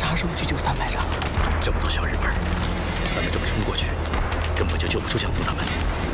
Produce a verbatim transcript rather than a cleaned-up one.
啥时候去救三百丈？ 这么多小日本，咱们这么冲过去，根本就救不出江峰他们。